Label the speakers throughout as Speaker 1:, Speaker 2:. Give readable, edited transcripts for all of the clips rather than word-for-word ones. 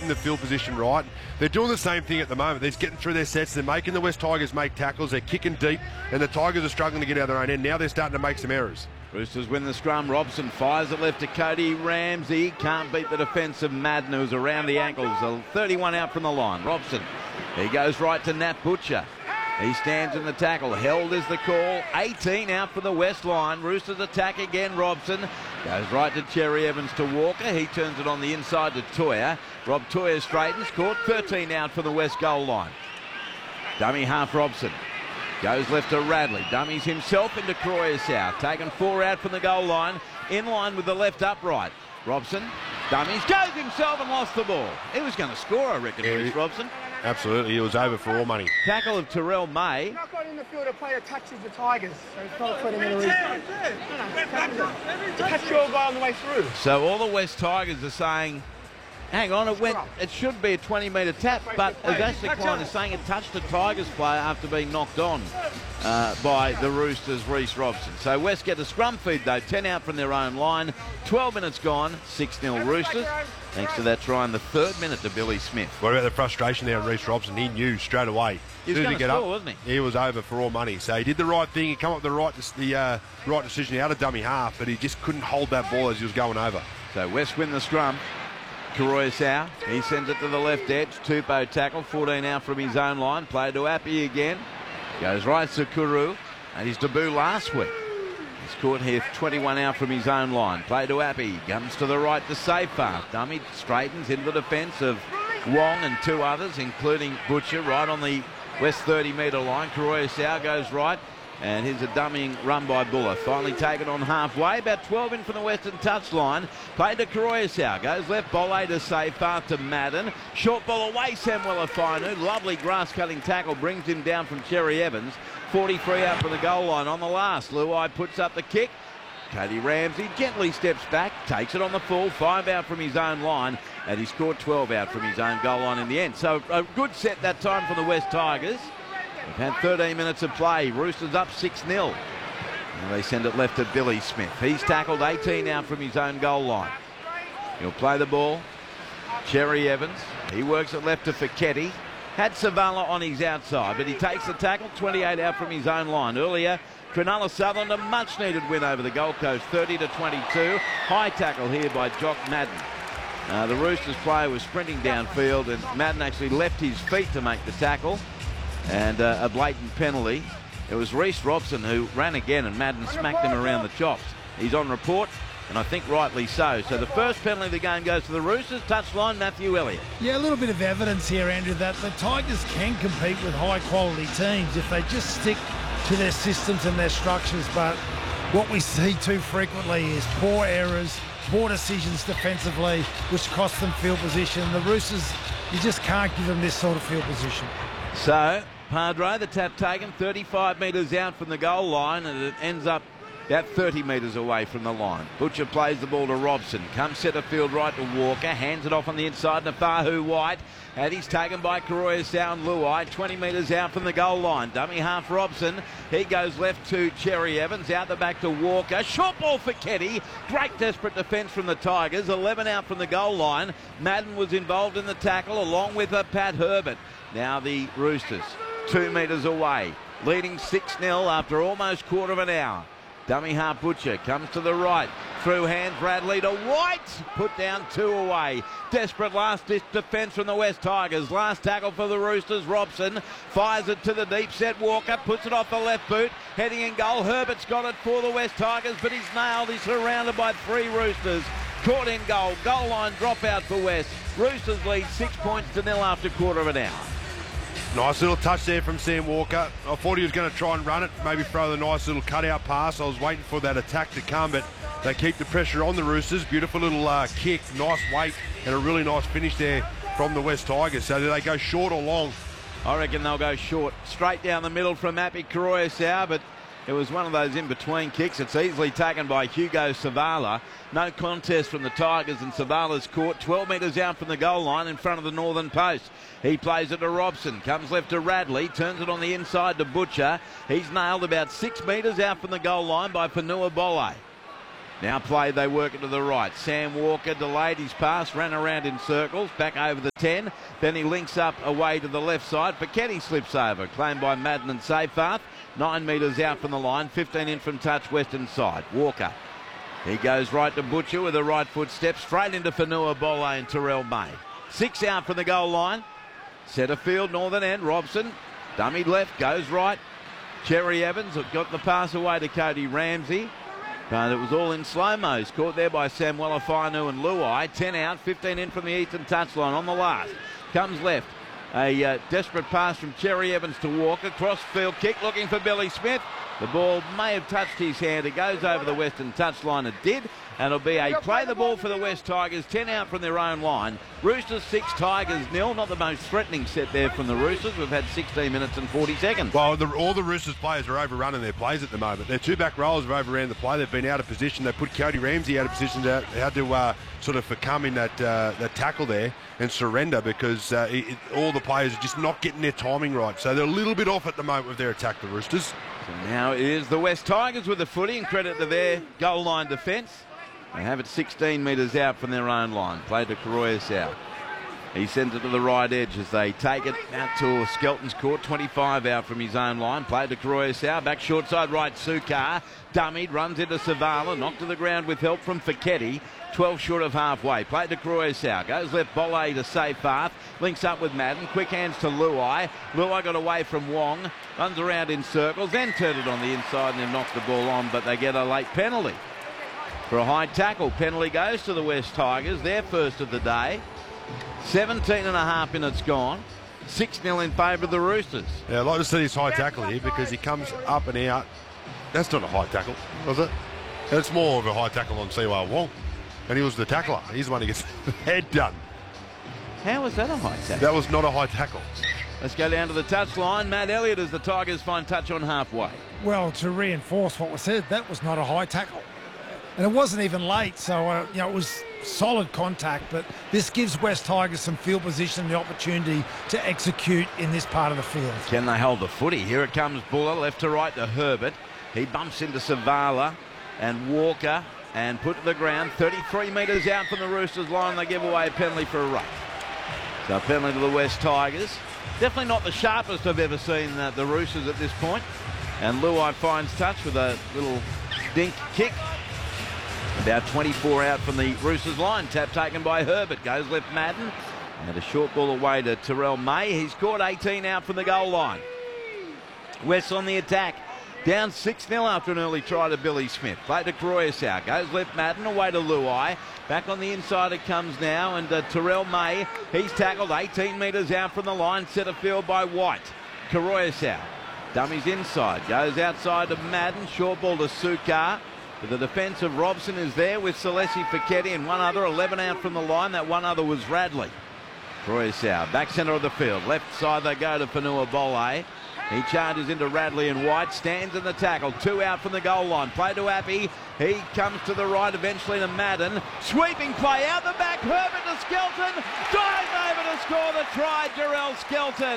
Speaker 1: keeping the field position right. They're doing the same thing at the moment. They're getting through their sets. They're making the West Tigers make tackles. They're kicking deep, and the Tigers are struggling to get out of their own end. Now they're starting to make some errors.
Speaker 2: Roosters win the scrum. Robson fires it left to Cody Ramsey. Can't beat the defence of Madden, who's around the ankles. 31 out from the line. Robson, he goes right to Nat Butcher. He stands in the tackle. Held is the call. 18 out for the West line. Roosters attack again. Robson goes right to Cherry Evans to Walker. He turns it on the inside to Toya. Rob Toya straightens. Caught. 13 out for the West goal line. Dummy half Robson. Goes left to Radley. Dummies himself into Croyer-South. Taken 4 out from the goal line. In line with the left upright. Robson. Dummies. Goes himself and lost the ball. He was going to score, I reckon, Reece Robson.
Speaker 1: Absolutely, it was over for all money.
Speaker 2: Tackle of Terrell May.
Speaker 3: Not got in the field, a player touches the Tigers, so it's not a 20-metre reason. Catch your guy on the way through.
Speaker 2: So all the West Tigers are saying, hang on, it should be a 20-metre tap, but Avastic Klein is saying it touched the Tigers player after being knocked on by the Roosters' Reece Robson. So West get the scrum feed though, 10 out from their own line, 12 minutes gone, 6-0 Roosters. Thanks to that try in the 3rd minute to Billy Smith.
Speaker 1: What about the frustration there on Reece Robson? He knew straight away.
Speaker 2: He was going to score, wasn't he?
Speaker 1: He was over for all money. So he did the right thing. He came up with the right decision out of dummy half, but he just couldn't hold that ball as he was going over.
Speaker 2: So West win the scrum. Croyer-South, he sends it to the left edge. Tupou tackle, 14 out from his own line. Play to Appy again. Goes right to Kuru. And his debut last week. He's caught here 21 out from his own line. Play to Appy. Comes to the right to Safar. Dummy straightens into the defence of Wong and 2 others, including Butcher, right on the West 30-metre line. Croyer-South goes right. And here's a dummying run by Buller. Finally taken on halfway. About 12 in from the western touchline. Played to Croyer-South. Goes left volley to Safar to Madden. Short ball away, Samuel Afinu. Lovely grass-cutting tackle. Brings him down from Cherry Evans. 43 out from the goal line on the last. Luai puts up the kick. Cody Ramsey gently steps back. Takes it on the full. 5 out from his own line. And he scored 12 out from his own goal line in the end. So a good set that time for the West Tigers. We've had 13 minutes of play. Roosters up 6-0. And they send it left to Billy Smith. He's tackled 18 out from his own goal line. He'll play the ball. Cherry Evans. He works it left to Fiketti. Had Savala on his outside, but he takes the tackle. 28 out from his own line. Earlier, Cronulla Sutherland, a much-needed win over the Gold Coast, 30-22. High tackle here by Jock Madden. The Roosters player was sprinting downfield, and Madden actually left his feet to make the tackle. And a blatant penalty. It was Reece Robson who ran again, and Madden smacked him around the chops. He's on report, and I think rightly so. So the first penalty of the game goes to the Roosters. Touchline, Matthew Elliott.
Speaker 4: Yeah, a little bit of evidence here, Andrew, that the Tigers can compete with high-quality teams if they just stick to their systems and their structures. But what we see too frequently is poor errors, poor decisions defensively, which cost them field position. The Roosters, you just can't give them this sort of field position.
Speaker 2: So Padre, the tap taken 35 metres out from the goal line, and it ends up about 30 metres away from the line. Butcher plays the ball to Robson. Comes centre field right to Walker. Hands it off on the inside to Fahu White. And he's taken by Croyer-South and Luai. 20 metres out from the goal line. Dummy half Robson. He goes left to Cherry Evans. Out the back to Walker. Short ball for Keddy. Great desperate defence from the Tigers. 11 out from the goal line. Madden was involved in the tackle along with Pat Herbert. Now the Roosters 2 metres away. Leading 6-0 after almost quarter of an hour. Dummy half Butcher comes to the right. Through hands Bradley to White. Put down 2 away. Desperate last defence from the West Tigers. Last tackle for the Roosters. Robson fires it to the deep set. Walker puts it off the left boot. Heading in goal. Herbert's got it for the West Tigers, but he's nailed. He's surrounded by 3 Roosters. Caught in goal. Goal line dropout for West. Roosters lead 6-0 after quarter of an hour.
Speaker 1: Nice little touch there from Sam Walker. I thought he was going to try and run it, maybe throw the nice little cutout pass. I was waiting for that attack to come, but they keep the pressure on the Roosters. Beautiful little kick, nice weight, and a really nice finish there from the West Tigers. So do they go short or long?
Speaker 2: I reckon they'll go short. Straight down the middle from Appy Croyer-South, but it was one of those in-between kicks. It's easily taken by Hugo Savala. No contest from the Tigers, and Savala's caught 12 metres out from the goal line in front of the northern post. He plays it to Robson, comes left to Radley, turns it on the inside to Butcher. He's nailed about 6 metres out from the goal line by Fanua Bole. Now play, they work it to the right. Sam Walker delayed his pass, ran around in circles, back over the 10. Then he links up away to the left side. Fiketti slips over, claimed by Madden and Seyfarth. 9 metres out from the line, 15 in from touch, western side. Walker. He goes right to Butcher with a right foot step, straight into Fanua Bolle and Terrell May. 6 out from the goal line. Centre field, northern end, Robson. Dummy left, goes right. Cherry Evans got the pass away to Cody Ramsey. But it was all in slow-mos. Caught there by Samuela Fainu and Luai. 10 out, 15 in from the eastern touchline on the last. Comes left. A desperate pass from Cherry Evans to Walker. Cross-field kick looking for Billy Smith. The ball may have touched his hand. It goes over the western touchline. It did. And it'll be a play the ball for the West Tigers. 10 out from their own line. Roosters 6, Tigers 0. Not the most threatening set there from the Roosters. We've had 16 minutes and 40 seconds.
Speaker 1: Well, all the Roosters players are overrunning their plays at the moment. Their 2 back rollers have overran the play. They've been out of position. They put Cody Ramsey out of position. They had to sort of succumb in that tackle there and surrender because all the players are just not getting their timing right. So they're a little bit off at the moment with their attack, the Roosters.
Speaker 2: So now it is the West Tigers with the footy, and credit to their goal line defence. They have it 16 metres out from their own line. Play to Karoya South. He sends it to the right edge as they take it out to Skelton's court. 25 out from his own line. Play to Karoya South. Back short side right, Sukar. Dummied, runs into Savala. Knocked to the ground with help from Fiketti. 12 short of halfway. Play to Karoya South. Goes left, Bolle to Seyfarth. Links up with Madden. Quick hands to Luai. Luai got away from Wong. Runs around in circles. Then turned it on the inside and then knocked the ball on. But they get a late penalty. For a high tackle, penalty goes to the West Tigers, their first of the day. 17 and a half minutes gone. 6-0 in favour of the Roosters.
Speaker 1: Yeah, I'd like to see this high tackle here because he comes up and out. That's not a high tackle, was it? That's more of a high tackle on Siwa Wong. And he was the tackler. He's the one who gets the head done.
Speaker 2: How was that a high tackle?
Speaker 1: That was not a high tackle.
Speaker 2: Let's go down to the touchline. Matt Elliott as the Tigers find touch on halfway.
Speaker 4: Well, to reinforce what was said, that was not a high tackle. And it wasn't even late, so it was solid contact, but this gives West Tigers some field position and the opportunity to execute in this part of the field.
Speaker 2: Can they hold the footy? Here it comes Buller, left to right to Herbert. He bumps into Savala and Walker and put to the ground. 33 metres out from the Roosters line. They give away a penalty for a ruck. So a penalty to the West Tigers. Definitely not the sharpest I've ever seen the Roosters at this point. And Luai finds touch with a little dink kick. About 24 out from the Roosters line. Tap taken by Herbert. Goes left Madden. And a short ball away to Terrell May. He's caught 18 out from the goal line. West on the attack. Down 6-0 after an early try to Billy Smith. Play to Karoya South. Goes left Madden away to Luai. Back on the inside it comes now. And Terrell May, he's tackled 18 metres out from the line. Set of field by White. Karoya South. Dummies inside. Goes outside to Madden. Short ball to Sukar. The defence of Robson is there with Celesi Fiketti and one other. 11 out from the line. That one other was Radley. Karoya South. Back centre of the field. Left side they go to Fanua Bolle. He charges into Radley and White. Stands in the tackle. 2 out from the goal line. Play to Appy. He comes to the right eventually to Madden. Sweeping play out the back. Herbert to Skelton. Dives over to score the try. Jarrell Skelton.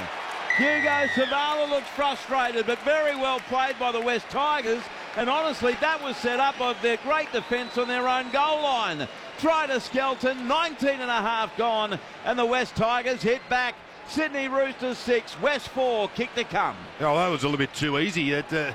Speaker 2: Hugo Savala looks frustrated, but very well played by the West Tigers. And honestly, that was set up of their great defence on their own goal line. Try to Skelton, 19 and a half gone, and the West Tigers hit back. Sydney Roosters 6, West 4, kick to come.
Speaker 1: Oh, that was a little bit too easy.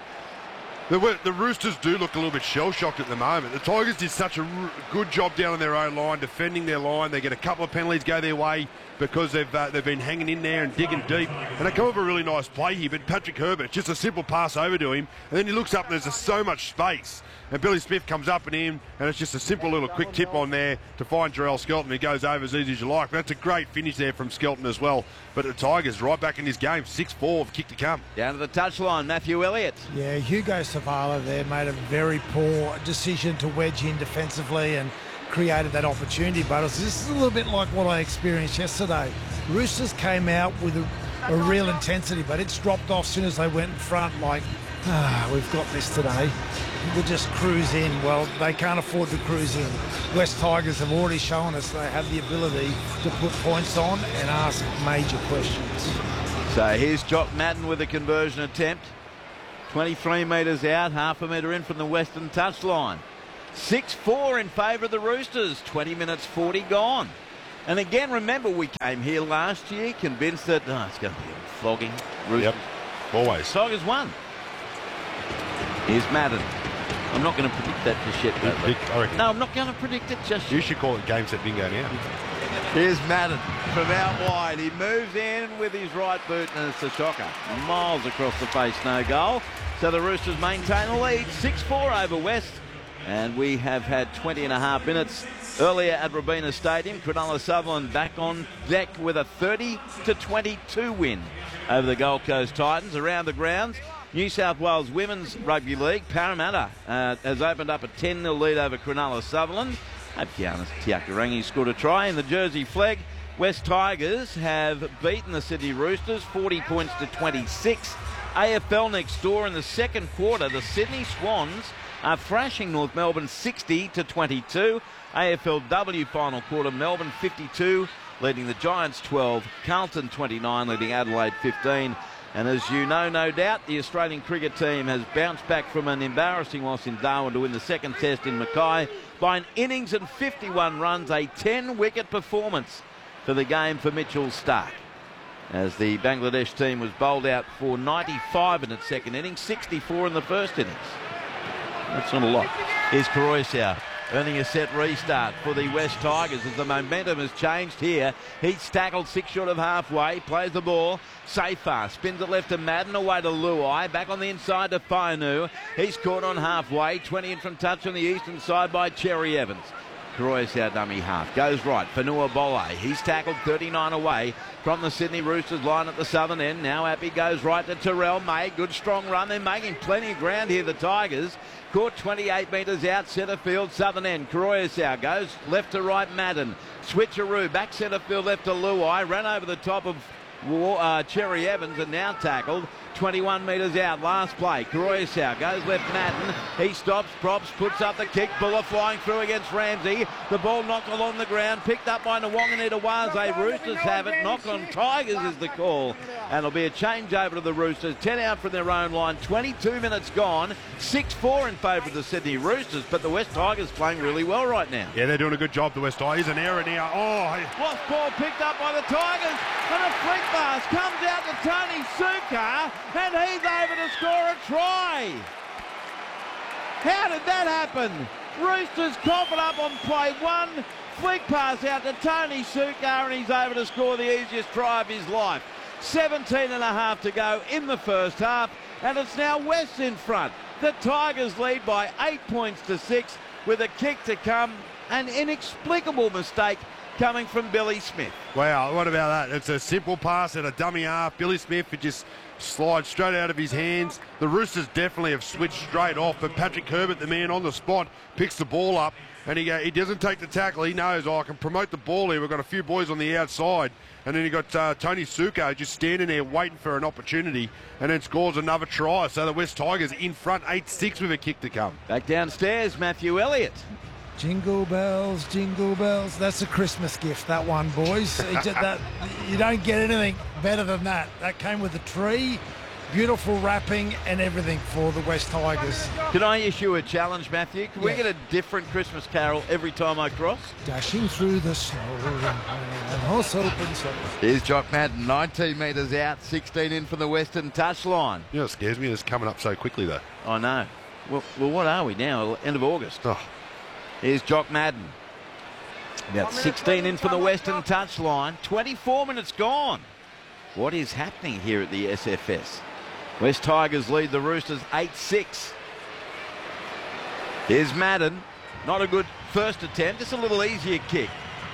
Speaker 1: The Roosters do look a little bit shell-shocked at the moment. The Tigers did such a good job down on their own line, defending their line. They get a couple of penalties go their way because they've been hanging in there and digging deep. And they come up with a really nice play here, but Patrick Herbert, just a simple pass over to him, and then he looks up and there's just so much space. And Billy Smith comes up and in, and it's just a simple little quick tip on there to find Jarrell Skelton. He goes over as easy as you like. But that's a great finish there from Skelton as well. But the Tigers right back in this game, 6-4, kick to come.
Speaker 2: Down to the touchline, Matthew Elliott.
Speaker 4: Yeah, Hugo Savala there made a very poor decision to wedge in defensively and created that opportunity. But this is a little bit like what I experienced yesterday. Roosters came out with a real intensity, but it's dropped off as soon as they went in front like, we've got this today. We'll just cruise in. Well, they can't afford to cruise in. West Tigers have already shown us they have the ability to put points on and ask major questions.
Speaker 2: So here's Jock Madden with a conversion attempt. 23 metres out, half a metre in from the western touchline. 6-4 in favour of the Roosters. 20 minutes 40 gone. And again, remember, we came here last year convinced that it's going to be a flogging. Roosters.
Speaker 1: Yep, always.
Speaker 2: Tigers won. Here's Madden. I'm not going to predict that just yet.
Speaker 1: I reckon.
Speaker 2: No, I'm not going to predict it just
Speaker 1: You
Speaker 2: yet.
Speaker 1: should call it game set bingo now.
Speaker 2: Here's Madden from out wide. He moves in with his right boot, and it's a shocker. Miles across the face, no goal. So the Roosters maintain the lead, 6-4 over West. And we have had 20 and a half minutes earlier at Robina Stadium. Cronulla Sutherland back on deck with a 30-22 win over the Gold Coast Titans. Around the grounds, New South Wales Women's Rugby League, Parramatta has opened up a 10-0 lead over Cronulla Sutherland. Apkianis Tiakarangi scored a try in the Jersey Flegg. West Tigers have beaten the Sydney Roosters 40 points to 26. AFL next door in the second quarter, the Sydney Swans are thrashing North Melbourne 60-22. AFLW final quarter, Melbourne 52, leading the Giants 12, Carlton 29, leading Adelaide 15. And as you know, no doubt, the Australian cricket team has bounced back from an embarrassing loss in Darwin to win the second test in Mackay by an innings and 51 runs, a 10-wicket performance for the game for Mitchell Starc. As the Bangladesh team was bowled out for 95 in its second innings, 64 in the first innings. That's not a lot. Here's Koroisau earning a set restart for the West Tigers as the momentum has changed here. He's tackled 6 short of halfway, plays the ball. Safar spins it left to Madden, away to Luai, back on the inside to Fainu. He's caught on halfway, 20 in from touch on the eastern side by Cherry Evans. Koroisau dummy half, goes right, Fanua Bolle. He's tackled 39 away from the Sydney Roosters line at the southern end. Now Appy goes right to Terrell May. Good strong run. They're making plenty of ground here, the Tigers. Caught 28 metres out, centre field, southern end. Koroisau goes left to right, Madden. Switcheroo, back centre field, left to Luai. Ran over the top of Cherry Evans and now tackled 21 metres out. Last play, Koroisau goes left, Madden. He stops, props, puts up the kick. Buller flying through against Ramsey. The ball knocked along the ground, picked up by Nwanganitawaze. Roosters have it. Knock on Tigers is the call. And it'll be a change over to the Roosters. 10 out from their own line. 22 minutes gone. 6-4 in favour of the Sydney Roosters. But the West Tigers playing really well right now.
Speaker 1: Yeah, they're doing a good job, the West Tigers. An error now.
Speaker 2: Lost ball picked up by the Tigers. And a flick pass comes out to Tony Suka. And he's over to score a try. How did that happen? Roosters cough it up on play one. Flick pass out to Tony Suka, and he's over to score the easiest try of his life. 17 and a half to go in the first half, and it's now West in front. The Tigers lead by 8 points to 6 with a kick to come. An inexplicable mistake coming from Billy Smith.
Speaker 1: Wow, what about that? It's a simple pass at a dummy half. Billy Smith, it just slides straight out of his hands. The Roosters definitely have switched straight off, but Patrick Herbert, the man on the spot, picks the ball up, and he doesn't take the tackle. He knows, I can promote the ball here. We've got a few boys on the outside. And then you got Tony Suka just standing there waiting for an opportunity, and then scores another try. So the West Tigers in front 8-6 with a kick to come.
Speaker 2: Back downstairs, Matthew Elliott.
Speaker 4: Jingle bells, jingle bells. That's a Christmas gift, that one, boys. You don't get anything better than that. That came with a tree, beautiful wrapping and everything for the West Tigers.
Speaker 2: Can I issue a challenge, Matthew? Can we get a different Christmas carol every time I cross?
Speaker 4: Dashing through the snow and horse open so.
Speaker 2: Here's Jock Madden, 19 metres out, 16 in from the western touchline.
Speaker 1: You know what scares me? It's coming up so quickly, though.
Speaker 2: I know. Well, what are we now? End of August.
Speaker 1: Oh.
Speaker 2: Here's Jock Madden. About 16 in from the western touchline. 24 minutes gone. What is happening here at the SFS? West Tigers lead the Roosters 8-6. Here's Madden. Not a good first attempt, just a little easier kick.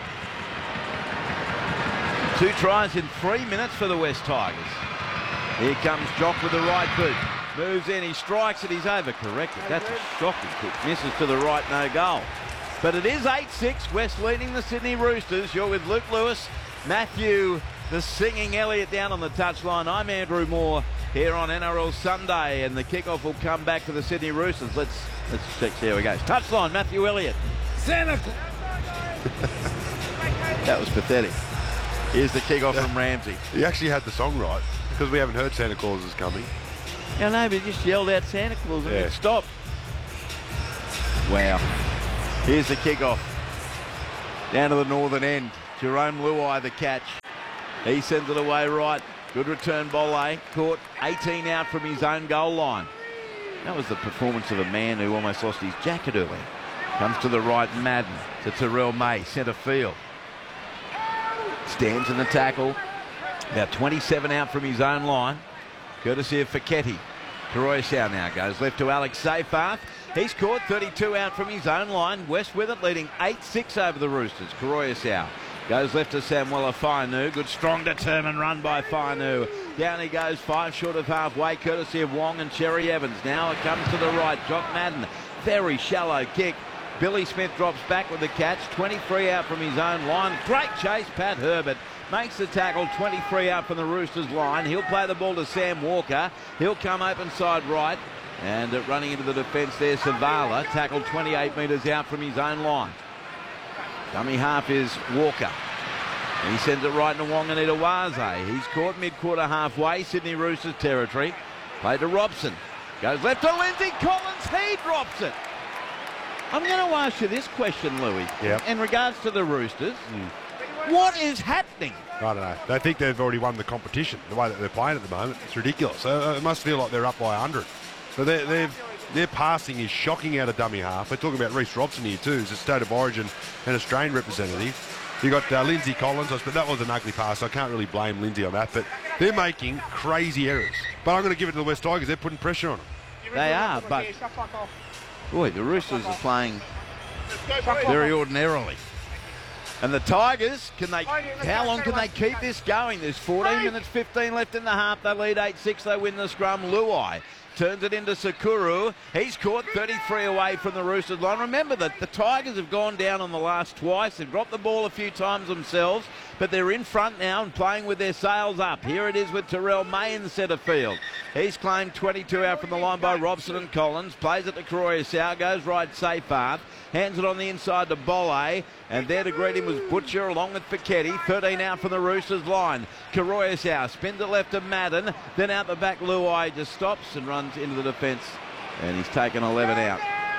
Speaker 2: 2 tries in 3 minutes for the West Tigers. Here comes Jock with the right boot. Moves in, he strikes it, he's overcorrected. That's a shocking kick. Misses to the right, no goal. But it is 8-6, West leading the Sydney Roosters. You're with Luke Lewis, Matthew, the singing Elliott down on the touchline. I'm Andrew Moore here on NRL Sunday, and the kickoff will come back to the Sydney Roosters. Let's check, see how it goes. Touchline, Matthew Elliott.
Speaker 4: Santa
Speaker 2: That was pathetic. Here's the kickoff from Ramsey.
Speaker 1: He actually had the song right, because we haven't heard Santa Claus is coming.
Speaker 2: I know, but he just yelled out Santa Claus and it stopped. Wow. Here's the kickoff. Down to the northern end. Jerome Luai the catch. He sends it away right. Good return, Bolle. Caught 18 out from his own goal line. That was the performance of a man who almost lost his jacket early. Comes to the right, Madden to Terrell May, centre field. Stands in the tackle. About 27 out from his own line. Courtesy of Fiketti. Koroisau now goes left to Alex Seyfarth. He's caught 32 out from his own line. West with it, leading 8-6 over the Roosters. Koroisau goes left to Samuela Fainu. Good, strong, determined run by Fainu. Down he goes, 5 short of halfway, courtesy of Wong and Cherry Evans. Now it comes to the right. Jock Madden, very shallow kick. Billy Smith drops back with the catch. 23 out from his own line. Great chase, Pat Herbert makes the tackle. 23 out from the Roosters line. He'll play the ball to Sam Walker. He'll come open side right. And running into the defence there, Savala, tackled 28 metres out from his own line. Dummy half is Walker. And he sends it right to Wanganita-Waze. He's caught mid-quarter halfway, Sydney Roosters territory. Played to Robson. Goes left to Lindsay Collins. He drops it. I'm going to ask you this question, Louis.
Speaker 1: Yep.
Speaker 2: In regards to the Roosters, what is happening?
Speaker 1: I don't know. They think they've already won the competition, the way that they're playing at the moment. It's ridiculous. It must feel like they're up by 100. But their passing is shocking out of dummy half. We're talking about Reece Robson here too, who's a State of Origin and Australian representative. You got Lindsay Collins, but that was an ugly pass, so I can't really blame Lindsay on that. But they're making crazy errors. But I'm going to give it to the West Tigers. They're putting pressure on them.
Speaker 2: They are, but boy, the Roosters are playing very ordinarily. And the Tigers, how long can they keep this going? There's 14 minutes, 15 left in the half. They lead 8-6. They win the scrum. Luai turns it into Sakuru. He's caught 33 away from the Roosters line. Remember that the Tigers have gone down on the last twice. They've dropped the ball a few times themselves, but they're in front now and playing with their sails up. Here it is with Terrell May in the centre field. He's claimed 22 out from the line by Robson and Collins. Plays it to Koroisau. Goes right, Seyfarth. Hands it on the inside to Bolle. And there to greet him was Butcher along with Fiketti. 13 out from the Roosters line. Koroisau spins it left to Madden. Then out the back, Luai just stops and runs into the defence. And he's taken 11 out.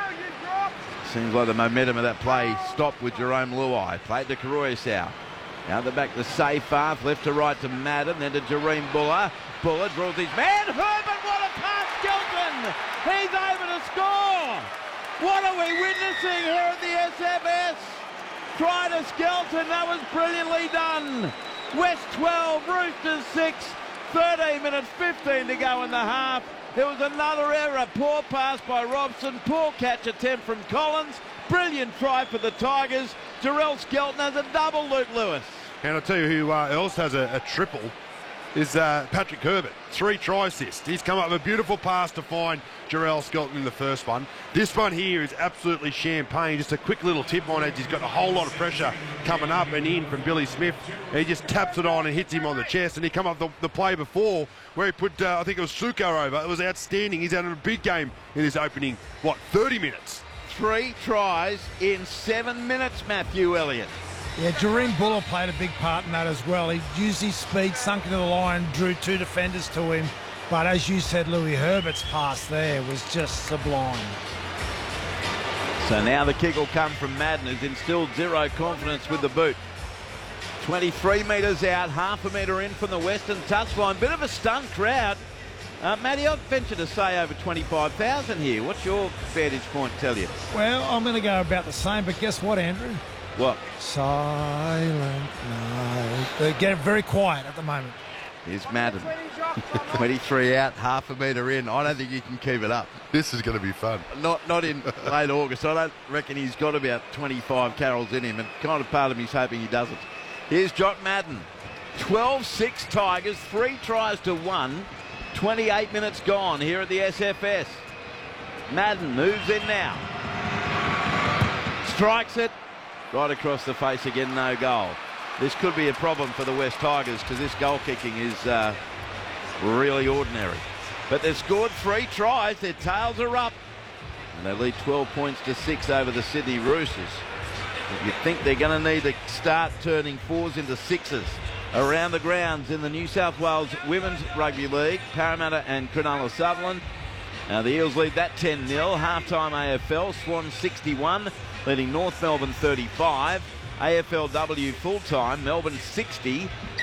Speaker 2: Seems like the momentum of that play stopped with Jerome Luai. Played to Koroisau. Out the back to Seyfarth. Left to right to Madden. Then to Jareem Buller. Buller draws his man. Herbert, what a pass, Skelton! He's over to score! What are we witnessing here at the SFS? Try to Skelton, that was brilliantly done. West 12, Roosters 6, 13 minutes 15 to go in the half. There was another error, poor pass by Robson, poor catch attempt from Collins. Brilliant try for the Tigers. Jarrell Skelton has a double, Luke Lewis.
Speaker 1: And I'll tell you who else has a triple is Patrick Herbert. 3 try assists. He's come up with a beautiful pass to find Jarrell Skelton in the first one. This one here is absolutely champagne. Just a quick little tip on it. He's got a whole lot of pressure coming up and in from Billy Smith. He just taps it on and hits him on the chest. And he come up the play before where he put, I think it was Suko over. It was outstanding. He's had a big game in his opening, 30 minutes?
Speaker 2: 3 tries in 7 minutes, Matthew Elliott.
Speaker 4: Yeah, Jareem Buller played a big part in that as well. He used his speed, sunk into the line, drew 2 defenders to him. But as you said, Louis, Herbert's pass there was just sublime.
Speaker 2: So now the kick will come from Madden, who's instilled zero confidence with the boot. 23 metres out, half a metre in from the western touchline. Bit of a stunned crowd. Matty, I'd venture to say over 25,000 here. What's your vantage point tell you?
Speaker 4: Well, I'm going to go about the same, but guess what, Andrew?
Speaker 2: What?
Speaker 4: Silent night. They get very quiet at the moment.
Speaker 2: Here's Madden. 23 out, half a metre in. I don't think he can keep it up.
Speaker 1: This is going to be fun.
Speaker 2: Not in late August. I don't reckon he's got about 25 carols in him, and kind of part of me's hoping he doesn't. Here's Jock Madden. 12-6 Tigers, 3 tries to 1. 28 minutes gone here at the SFS. Madden moves in now. Strikes it. Right across the face again, no goal. This could be a problem for the West Tigers because this goal kicking is really ordinary. But they've scored 3 tries, their tails are up. And they lead 12 points to 6 over the Sydney Roosters. You think they're going to need to start turning 4s into 6s around the grounds in the New South Wales Women's Rugby League. Parramatta and Cronulla Sutherland The Eels lead that 10-0. Half-time AFL, Swan 61, leading North Melbourne 35. AFLW full-time, Melbourne 60,